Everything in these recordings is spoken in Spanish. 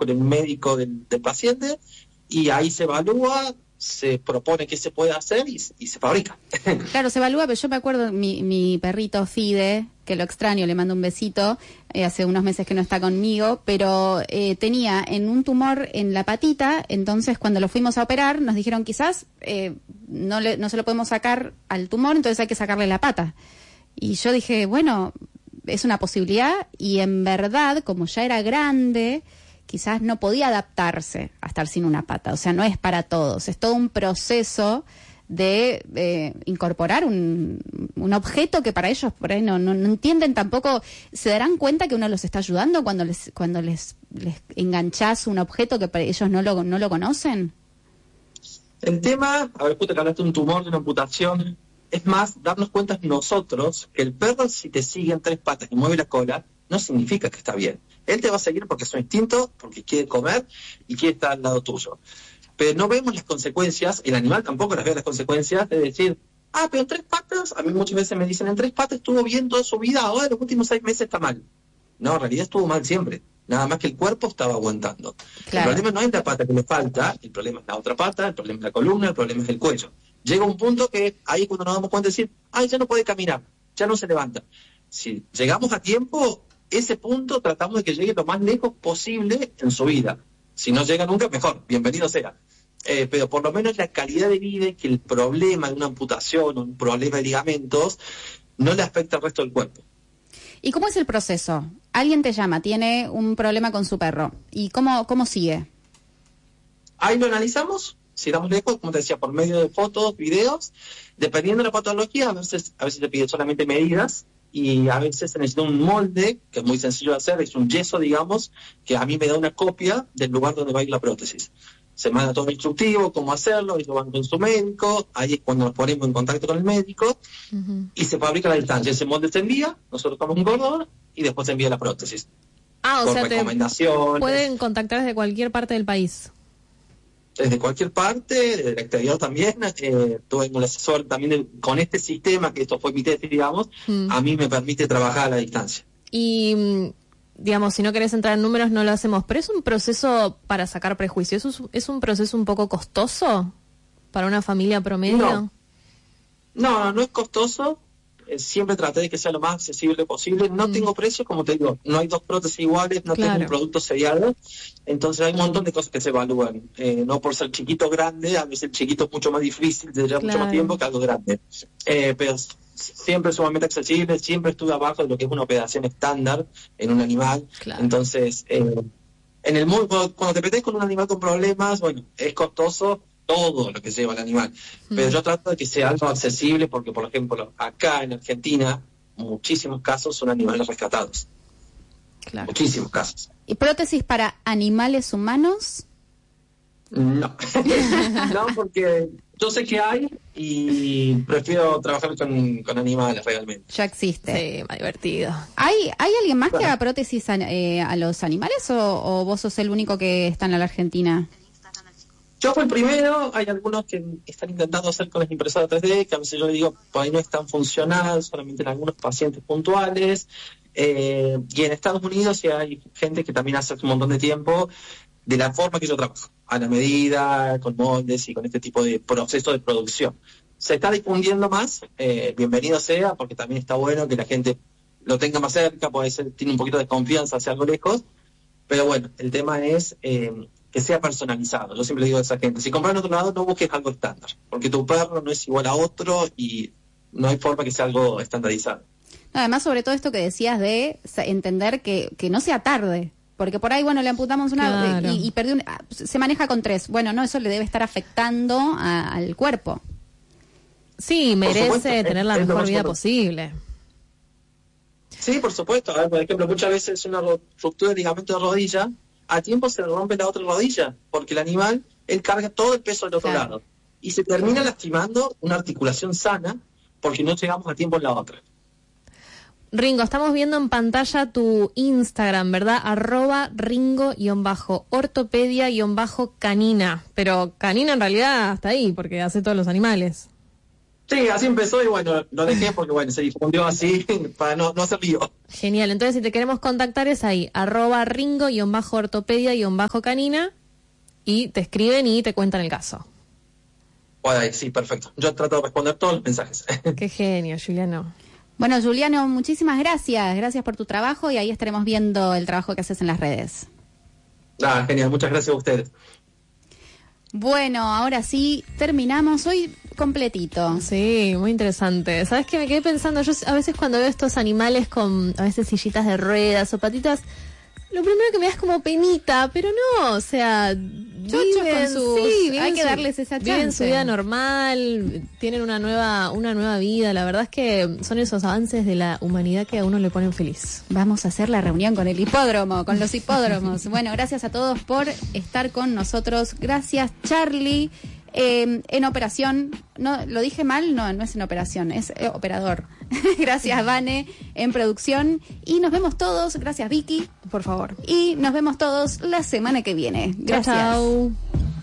con el médico del paciente y ahí se evalúa, se propone qué se puede hacer y se fabrica. Claro, se evalúa, pero yo me acuerdo, mi perrito Fide, que lo extraño, le mando un besito, hace unos meses que no está conmigo, pero tenía un tumor en la patita, entonces cuando lo fuimos a operar nos dijeron quizás no se lo podemos sacar al tumor, entonces hay que sacarle la pata. Y yo dije, bueno, es una posibilidad, y en verdad, como ya era grande, quizás no podía adaptarse a estar sin una pata. O sea, no es para todos. Es todo un proceso de incorporar un objeto que para ellos por ahí no entienden tampoco. ¿Se darán cuenta que uno los está ayudando cuando les enganchás un objeto que para ellos no lo conocen? El tema, a ver, justo que hablaste de un tumor, de una amputación, es más, darnos cuenta nosotros que el perro, si te sigue en 3 patas y mueve la cola, no significa que está bien. Él te va a seguir porque es su instinto, porque quiere comer y quiere estar al lado tuyo. Pero no vemos las consecuencias, el animal tampoco las ve las consecuencias de decir, pero 3 patas, a mí muchas veces me dicen, en 3 patas estuvo bien toda su vida, ahora en los últimos 6 meses está mal. No, en realidad estuvo mal siempre. Nada más que el cuerpo estaba aguantando. Claro. El problema no es la pata que le falta, el problema es la otra pata, el problema es la columna, el problema es el cuello. Llega un punto que ahí cuando nos damos cuenta de decir, ya no puede caminar, ya no se levanta. Si llegamos a tiempo, ese punto tratamos de que llegue lo más lejos posible en su vida. Si no llega nunca, mejor, bienvenido sea. Pero por lo menos la calidad de vida y que el problema de una amputación o un problema de ligamentos no le afecta al resto del cuerpo. ¿Y cómo es el proceso? Alguien te llama, tiene un problema con su perro. ¿Y cómo sigue? Ahí lo analizamos, si damos lejos, como te decía, por medio de fotos, videos. Dependiendo de la patología, a veces te pide solamente medidas y a veces se necesita un molde, que es muy sencillo de hacer, es un yeso, digamos, que a mí me da una copia del lugar donde va a ir la prótesis. Se manda todo el instructivo, cómo hacerlo, y lo van con su médico, ahí es cuando nos ponemos en contacto con el médico, y se fabrica a la distancia. Ese molde se envía, nosotros tomamos un cordón, y después se envía la prótesis. O sea, recomendaciones. Pueden contactar desde cualquier parte del país. Desde cualquier parte, desde el exterior también. Tuve un asesor también con este sistema, que esto fue mi tesis, digamos, a mí me permite trabajar a la distancia. Y digamos, si no querés entrar en números, no lo hacemos, pero es un proceso para sacar prejuicios, ¿es un proceso un poco costoso para una familia promedio? No es costoso, siempre traté de que sea lo más accesible posible, no tengo precio, como te digo, no hay 2 prótesis iguales, no tengo un producto seriado, entonces hay un montón de cosas que se evalúan, no por ser chiquito o grande, a veces el chiquito es mucho más difícil, te lleva mucho más tiempo que algo grande, pero siempre sumamente accesible, siempre estuve abajo de lo que es una operación estándar en un animal, entonces en el mundo, cuando te metes con un animal con problemas, bueno, es costoso todo lo que lleva el animal, pero yo trato de que sea algo accesible porque, por ejemplo, acá en Argentina muchísimos casos son animales rescatados, muchísimos casos. ¿Y prótesis para animales humanos? No, no, porque yo sé que hay y prefiero trabajar con animales realmente. Ya existe. Sí, más divertido. ¿Hay alguien más que haga prótesis a los animales o vos sos el único que está en la Argentina? Yo fui el primero, hay algunos que están intentando hacer con las impresoras 3D, que a veces yo digo, por ahí no es tan funcional, solamente en algunos pacientes puntuales. Y en Estados Unidos sí hay gente que también hace un montón de tiempo de la forma que yo trabajo, a la medida, con moldes y con este tipo de proceso de producción. Se está difundiendo más, bienvenido sea, porque también está bueno que la gente lo tenga más cerca, puede ser, tiene un poquito de confianza hacia algo lejos, pero bueno, el tema es que sea personalizado. Yo siempre digo a esa gente, si compras en otro lado no busques algo estándar, porque tu perro no es igual a otro y no hay forma que sea algo estandarizado. Además, sobre todo esto que decías de entender que no sea tarde, porque por ahí, bueno, le amputamos una y perdió se maneja con 3. Bueno, no, eso le debe estar afectando al cuerpo. Sí, merece tener la mejor vida posible. Sí, por supuesto. A ver, por ejemplo, muchas veces una ruptura de ligamento de rodilla, a tiempo se le rompe la otra rodilla, porque el animal, él carga todo el peso del otro lado. Y se termina lastimando una articulación sana, porque no llegamos a tiempo en la otra. Ringo, estamos viendo en pantalla tu Instagram, ¿verdad? @Ringo_ortopedia_canina. Pero canina en realidad está ahí, porque hace todos los animales. Sí, así empezó y bueno, lo dejé porque bueno, se difundió así para no hacer lío. Genial, entonces si te queremos contactar es ahí, @ringo_ortopedia_canina y te escriben y te cuentan el caso. Bueno, sí, perfecto. Yo trato de responder todos los mensajes. Qué genio, Juliano. Bueno, Juliano, muchísimas gracias. Gracias por tu trabajo y ahí estaremos viendo el trabajo que haces en las redes. Genial, muchas gracias a ustedes. Bueno, ahora sí, terminamos hoy completito. Sí, muy interesante. ¿Sabes qué? Me quedé pensando, yo a veces cuando veo estos animales con a veces sillitas de ruedas o patitas, lo primero que me da es como penita, pero no, o sea, hay que darles esa chance. Viven su vida normal, tienen una nueva vida. La verdad es que son esos avances de la humanidad que a uno le ponen feliz. Vamos a hacer la reunión con el hipódromo, con los hipódromos. Bueno, gracias a todos por estar con nosotros. Gracias, Charlie. En operación, no lo dije mal, no es en operación, es operador. Gracias, Vane, en producción. Y nos vemos todos, gracias, Vicky, por favor. Y nos vemos todos la semana que viene. Gracias. Chau.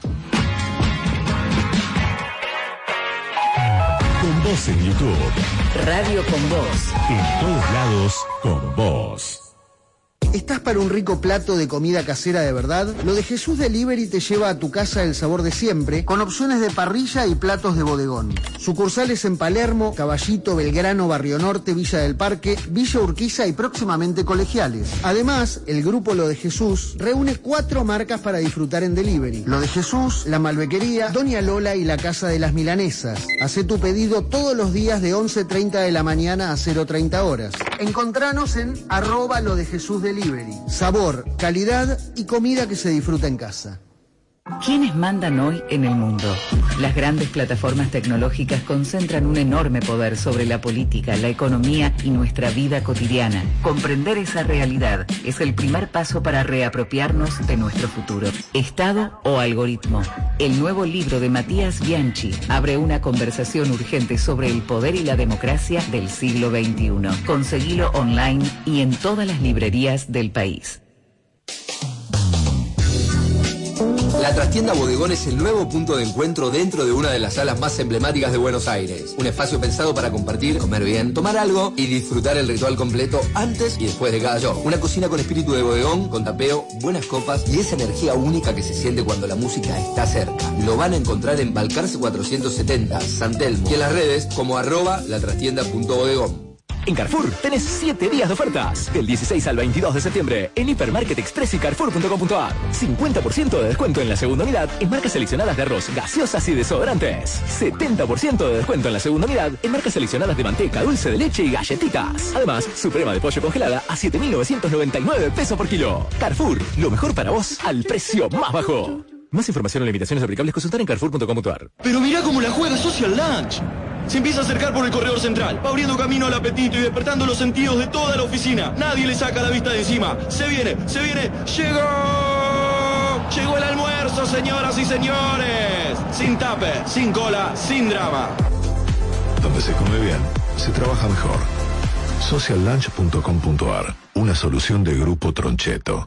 Con vos en YouTube. Radio con Vos. En todos lados, con vos. ¿Estás para un rico plato de comida casera de verdad? Lo de Jesús Delivery te lleva a tu casa el sabor de siempre, con opciones de parrilla y platos de bodegón. Sucursales en Palermo, Caballito, Belgrano, Barrio Norte, Villa del Parque, Villa Urquiza y próximamente Colegiales. Además, el grupo Lo de Jesús reúne 4 marcas para disfrutar en delivery. Lo de Jesús, La Malbequería, Doña Lola y La Casa de las Milanesas. Hacé tu pedido todos los días de 11:30 de la mañana a 0:30 horas. Encontranos en @lodejesusdelivery. Sabor, calidad y comida que se disfruta en casa. ¿Quiénes mandan hoy en el mundo? Las grandes plataformas tecnológicas concentran un enorme poder sobre la política, la economía y nuestra vida cotidiana. Comprender esa realidad es el primer paso para reapropiarnos de nuestro futuro. ¿Estado o algoritmo? El nuevo libro de Matías Bianchi abre una conversación urgente sobre el poder y la democracia del siglo XXI. Conseguilo online y en todas las librerías del país. La Trastienda Bodegón es el nuevo punto de encuentro dentro de una de las salas más emblemáticas de Buenos Aires. Un espacio pensado para compartir, comer bien, tomar algo y disfrutar el ritual completo antes y después de cada show. Una cocina con espíritu de bodegón, con tapeo, buenas copas y esa energía única que se siente cuando la música está cerca. Lo van a encontrar en Balcarce 470, San Telmo, y en las redes como @latrastienda.bodegón. En Carrefour tenés 7 días de ofertas. Del 16 al 22 de septiembre en Hipermarket Express y Carrefour.com.ar. 50% de descuento en la segunda unidad en marcas seleccionadas de arroz, gaseosas y desodorantes. 70% de descuento en la segunda unidad en marcas seleccionadas de manteca, dulce de leche y galletitas. Además, suprema de pollo congelada a 7.999 pesos por kilo. Carrefour, lo mejor para vos al precio más bajo. Más información o limitaciones aplicables consultar en Carrefour.com.ar. Pero mirá cómo la juega Social Lunch. Se empieza a acercar por el corredor central, va abriendo camino al apetito y despertando los sentidos de toda la oficina. Nadie le saca la vista de encima. Se viene, ¡llegó! Llegó el almuerzo, señoras y señores. Sin tape, sin cola, sin drama. Donde se come bien, se trabaja mejor. Sociallunch.com.ar, una solución de Grupo Troncheto.